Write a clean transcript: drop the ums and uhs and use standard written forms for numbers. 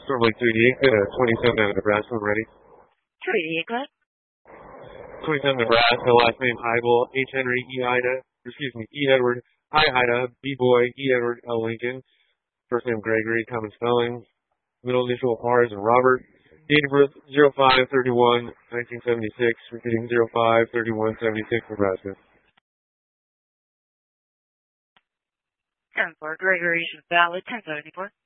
Storm Lake 288, 27 out of Nebraska, when ready. 288, go ahead. 27 Nebraska, last name Heibel, H. Henry, E. Edward, I. Ida, B. Boy, E. Edward, L. Lincoln. First name Gregory, common spelling. Middle initial of R as in Robert. Date of birth 05/31/1976, repeating 05/31/76, Nebraska. 10-4, Gregory is valid, 1074.